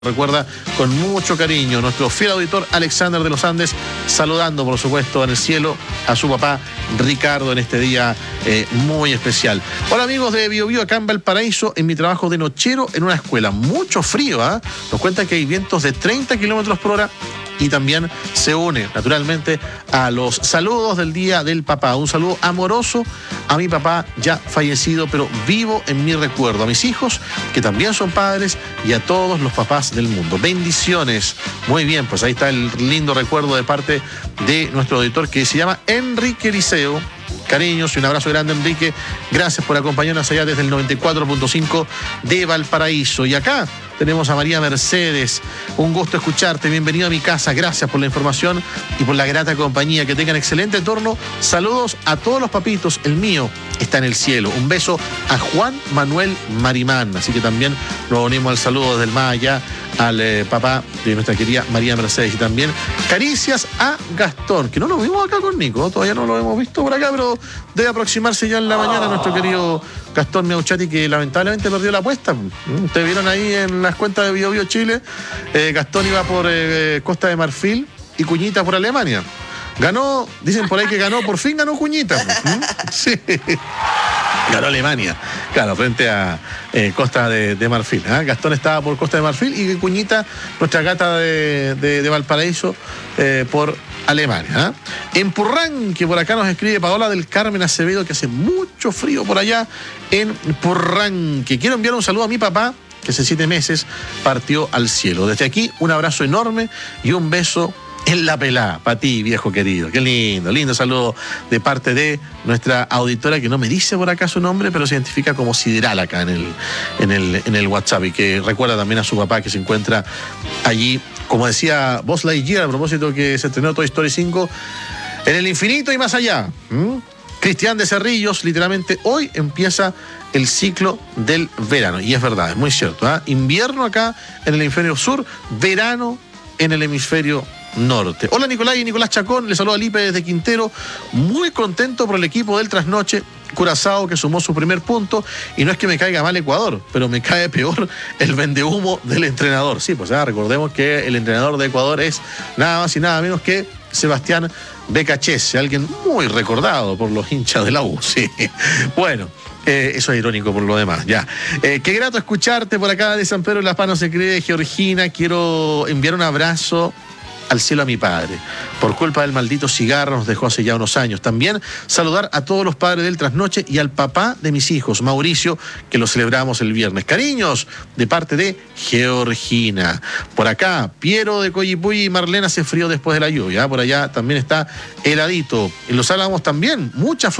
Recuerda con mucho cariño nuestro fiel auditor Alexander de los Andes, saludando por supuesto en el cielo a su papá Ricardo en este día muy especial. Hola amigos de Bio Bio, acá en Valparaíso, en mi trabajo de nochero en una escuela. Mucho frío, Nos cuentan que hay vientos de 30 kilómetros por hora. Y también se une, naturalmente, a los saludos del Día del Papá. Un saludo amoroso a mi papá ya fallecido, pero vivo en mi recuerdo. A mis hijos, que también son padres, y a todos los papás del mundo. Bendiciones. Muy bien, pues ahí está el lindo recuerdo de parte de nuestro auditor, que se llama Enrique Eliseo. Cariños y un abrazo grande, Enrique. Gracias por acompañarnos allá desde el 94.5 de Valparaíso. Y acá tenemos a María Mercedes. Un gusto escucharte. Bienvenido a mi casa. Gracias por la información y por la grata compañía. Que tengan excelente turno. Saludos a todos los papitos. El mío está en el cielo. Un beso a Juan Manuel Marimán. Así que también nos unimos al saludo desde el más allá al papá de nuestra querida María Mercedes. Y también caricias a Gastón, que no lo vimos acá con Nico. Todavía no lo hemos visto por acá, pero debe aproximarse ya en la mañana nuestro querido Gastón Meuchati, que lamentablemente perdió la apuesta. Ustedes vieron ahí en las cuentas de Bio Bio Chile, Gastón iba por Costa de Marfil y Cuñita por Alemania. Ganó, dicen por ahí que ganó, por fin ganó Cuñita. Sí. Ganó Alemania, claro, frente a Costa de Marfil. Gastón estaba por Costa de Marfil y Cuñita, nuestra gata de Valparaíso, por Alemania. En Purranque, por acá nos escribe Paola del Carmen Acevedo, que hace mucho frío por allá en Purranque. Quiero enviar un saludo a mi papá, que hace 7 meses partió al cielo. Desde aquí, un abrazo enorme y un beso en la pelá, para ti, viejo querido. Qué lindo saludo de parte de nuestra auditora, que no me dice por acá su nombre, pero se identifica como Sideral acá en el WhatsApp, y que recuerda también a su papá, que se encuentra allí, como decía Buzz Lightyear a propósito que se estrenó Toy Story 5, en el infinito y más allá. Cristian de Cerrillos, literalmente hoy empieza el ciclo del verano, y es verdad, es muy cierto. Invierno acá en el hemisferio sur, verano en el hemisferio norte. Hola Nicolás y Nicolás Chacón, les saluda Lipe desde Quintero, muy contento por el equipo del Trasnoche Curazao, que sumó su primer punto, y no es que me caiga mal Ecuador, pero me cae peor el vendehumo del entrenador. Sí, pues recordemos que el entrenador de Ecuador es nada más y nada menos que Sebastián Becachese, alguien muy recordado por los hinchas de la U. Sí. Bueno, eso es irónico por lo demás, ya. Qué grato escucharte por acá de San Pedro de las Panos, se cree Georgina. Quiero enviar un abrazo al cielo a mi padre. Por culpa del maldito cigarro nos dejó hace ya unos años. También saludar a todos los padres del Trasnoche y al papá de mis hijos, Mauricio, que lo celebramos el viernes. Cariños de parte de Georgina. Por acá, Piero de Coyipulli y Marlena hace frío después de la lluvia. Por allá también está heladito. En Los Álamos también, mucha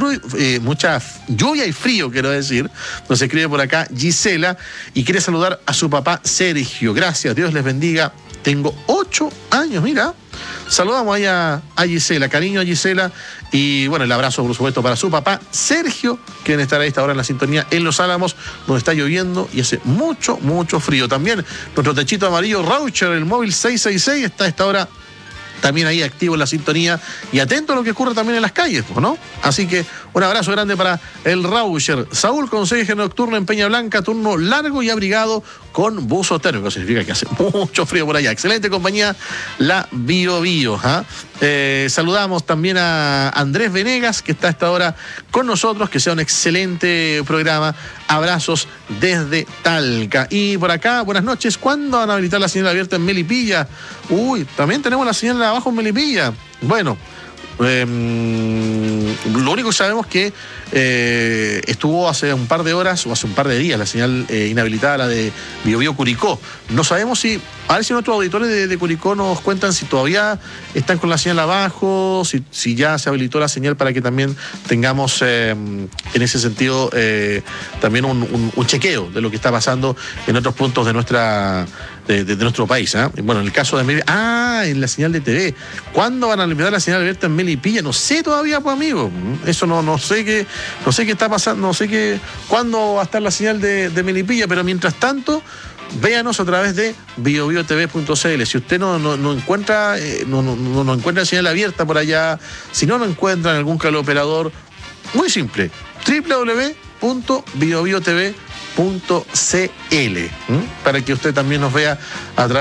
lluvia y frío, quiero decir. Nos escribe por acá Gisela y quiere saludar a su papá Sergio. Gracias, Dios les bendiga. Tengo 8 años, mira. Saludamos ahí a Gisela, cariño a Gisela. Y bueno, el abrazo, por supuesto, para su papá Sergio, que debe estar a esta hora en la sintonía en Los Álamos, donde está lloviendo y hace mucho frío. También nuestro techito amarillo Raucher, el móvil 666, está a esta hora también ahí activo en la sintonía y atento a lo que ocurre también en las calles, ¿no? Así que un abrazo grande para el Rauscher. Saúl, conseje nocturno en Peña Blanca, turno largo y abrigado con buzo térmico. Significa que hace mucho frío por allá. Excelente compañía, la Bio Bio. Saludamos también a Andrés Venegas, que está a esta hora con nosotros. Que sea un excelente programa. Abrazos desde Talca. Y por acá, buenas noches. ¿Cuándo van a habilitar la señal abierta en Melipilla? Uy, también tenemos la señal abajo en Melipilla. Bueno, lo único que sabemos es que estuvo hace un par de horas o hace un par de días la señal inhabilitada, la de Bio Bio Curicó. No sabemos si, a ver si nuestros auditores de Curicó nos cuentan si todavía están con la señal abajo, si ya se habilitó la señal, para que también tengamos en ese sentido también un chequeo de lo que está pasando en otros puntos de nuestro país. Bueno, en el caso de Melipilla, en la señal de TV. ¿Cuándo van a limitar la señal abierta en Melipilla? No sé todavía, pues amigo. Eso no sé qué está pasando, no sé cuándo va a estar la señal de Melipilla, pero mientras tanto, véanos a través de biobiotv.cl. Si usted no encuentra no encuentra señal abierta por allá, si no encuentra en algún teleoperador, muy simple, www.biobiotv.cl para que usted también nos vea a través